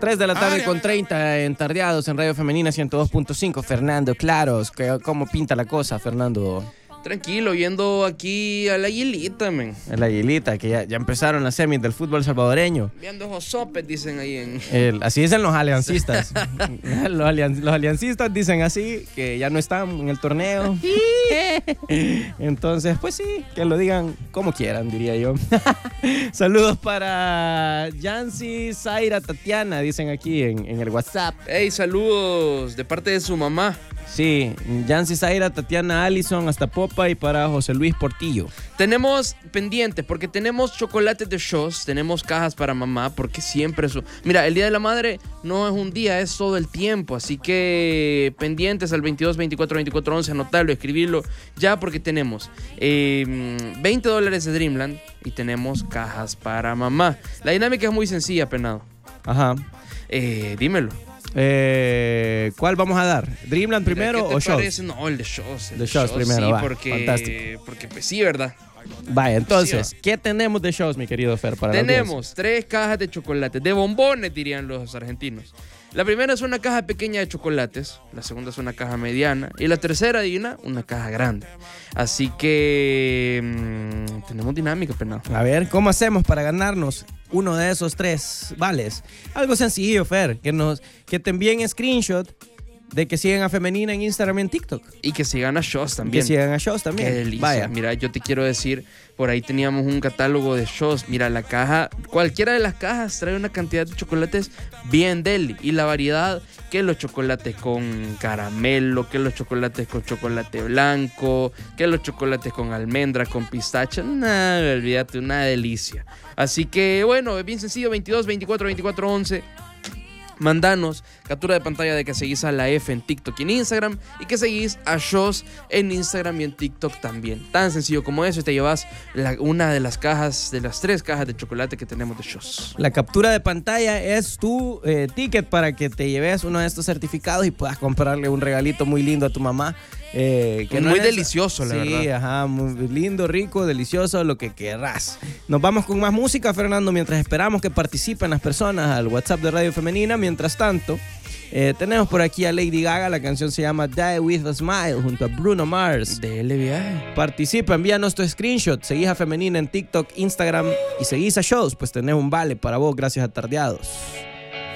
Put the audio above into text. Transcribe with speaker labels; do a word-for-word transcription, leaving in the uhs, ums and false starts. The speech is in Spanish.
Speaker 1: tres de la tarde con treinta en Tardeados en Radio Femenina ciento dos punto cinco. Fernando Claros, ¿cómo pinta la cosa, Fernando?
Speaker 2: Tranquilo, viendo aquí a la Aguilita, men.
Speaker 1: A la Aguilita, que ya, ya empezaron las semis del fútbol salvadoreño.
Speaker 2: Viendo esos sopes, dicen ahí en...
Speaker 1: El, así dicen los aliancistas. los, alian, los aliancistas dicen así, que ya no están en el torneo. Entonces, pues sí, que lo digan como quieran, diría yo. Saludos para Yancy, Zaira, Tatiana, dicen aquí en, en el WhatsApp.
Speaker 2: Hey, saludos de parte de su mamá.
Speaker 1: Sí, Yancy, Zaira, Tatiana, Allison, hasta Popa y para José Luis Portillo.
Speaker 2: Tenemos pendiente, porque tenemos chocolates de Shows, tenemos cajas para mamá, porque siempre eso... Mira, el Día de la Madre no es un día, es todo el tiempo, así que pendientes al veintidós, veinticuatro, veinticuatro, once, anotarlo, escribirlo ya, porque tenemos eh, veinte dólares de Dreamland y tenemos cajas para mamá. La dinámica es muy sencilla, Penado.
Speaker 1: Ajá.
Speaker 2: Eh, dímelo.
Speaker 1: Eh, ¿Cuál vamos a dar? ¿Dreamland primero
Speaker 2: Mira, ¿qué te
Speaker 1: o Shows?
Speaker 2: parece? No, el de Shows. El
Speaker 1: de
Speaker 2: de
Speaker 1: Shows
Speaker 2: Shows,
Speaker 1: primero,
Speaker 2: sí,
Speaker 1: va,
Speaker 2: porque,
Speaker 1: fantástico.
Speaker 2: porque pues sí, ¿verdad?
Speaker 1: Vaya, entonces,
Speaker 2: Sí,
Speaker 1: ¿qué tenemos de Shows, mi querido Fer? Para
Speaker 2: tenemos tres cajas de chocolate, de bombones, dirían los argentinos. La primera es una caja pequeña de chocolates, la segunda es una caja mediana y la tercera, adivina, una caja grande. Así que mmm, tenemos dinámica, Penado.
Speaker 1: A ver, ¿cómo hacemos para ganarnos uno de esos tres vales? Algo sencillo, Fer, que, nos, que te envíen screenshot de que sigan a Femenina en Instagram y en TikTok.
Speaker 2: Y que sigan a Shows también.
Speaker 1: Que sigan a Shows también.
Speaker 2: Qué delicia.
Speaker 1: Vaya.
Speaker 2: Mira, yo te quiero decir, por ahí teníamos un catálogo de Shows. Mira, la caja, cualquiera de las cajas trae una cantidad de chocolates bien deli. Y la variedad, que los chocolates con caramelo, que los chocolates con chocolate blanco, que los chocolates con almendra, con pistacha. Nada, olvídate, una delicia. Así que, bueno, es bien sencillo, veintidós, veinticuatro, veinticuatro, once. Mandanos captura de pantalla de que seguís a la F en TikTok y en Instagram y que seguís a Shows en Instagram y en TikTok también. Tan sencillo como eso y te llevas la, una de las cajas, de las tres cajas de chocolate que tenemos de Shows.
Speaker 1: La captura de pantalla es tu eh, ticket para que te lleves uno de estos certificados y puedas comprarle un regalito muy lindo a tu mamá. Eh, que
Speaker 2: muy
Speaker 1: no es
Speaker 2: delicioso, la
Speaker 1: sí,
Speaker 2: verdad.
Speaker 1: Sí, ajá, muy lindo, rico, delicioso, lo que querrás. Nos vamos con más música, Fernando, mientras esperamos que participen las personas al WhatsApp de Radio Femenina. Mientras tanto, eh, tenemos por aquí a Lady Gaga, la canción se llama Die With A Smile, junto a Bruno Mars.
Speaker 2: Dele viaje.
Speaker 1: Participa, envíanos tu screenshot, seguís a Femenina en TikTok, Instagram y seguís a Shows, pues tenés un vale para vos gracias a Tardeados.